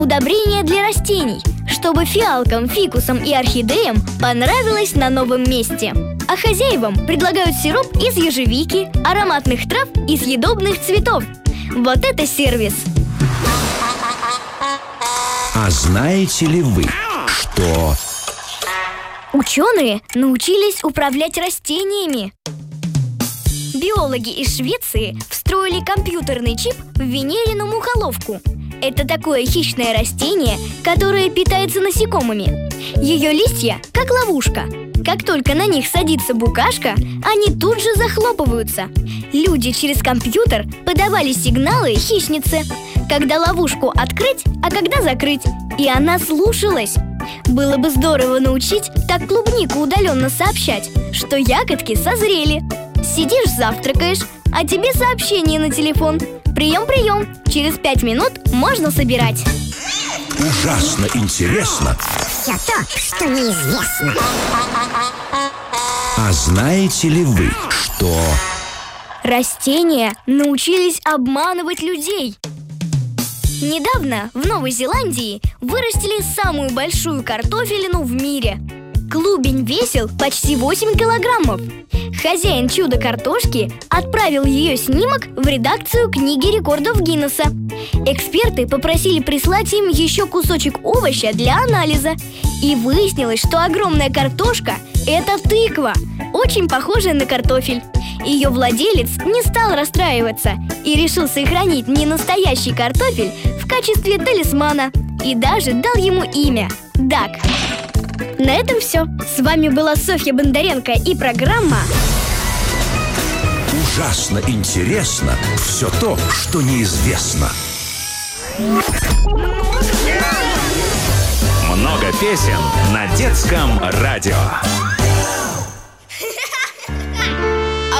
удобрение для растений, чтобы фиалкам, фикусам и орхидеям понравилось на новом месте. А хозяевам предлагают сироп из ежевики, ароматных трав и съедобных цветов. Вот это сервис! А знаете ли вы, что... Ученые научились управлять растениями. Биологи из Швеции встроили компьютерный чип в венерину мухоловку. Это такое хищное растение, которое питается насекомыми. Ее листья как ловушка. Как только на них садится букашка, они тут же захлопываются. Люди через компьютер подавали сигналы хищнице, когда ловушку открыть, а когда закрыть. И она слушалась. Было бы здорово научить так клубнику удаленно сообщать, что ягодки созрели. Сидишь, завтракаешь, а тебе сообщение на телефон: прием, прием, через 5 минут можно собирать. Ужасно интересно. Все то, что неизвестно. А знаете ли вы, что... Растения научились обманывать людей. Недавно в Новой Зеландии вырастили самую большую картофелину в мире. Клубень весил почти 8 килограммов. Хозяин чудо-картошки отправил ее снимок в редакцию книги рекордов Гиннесса. Эксперты попросили прислать им еще кусочек овоща для анализа. И выяснилось, что огромная картошка – это тыква, очень похожая на картофель. Ее владелец не стал расстраиваться и решил сохранить ненастоящий картофель в качестве талисмана. И даже дал ему имя – Дак. На этом все. С вами была Софья Бондаренко и программа Ужасно интересно все то, что неизвестно. Много песен на детском радио.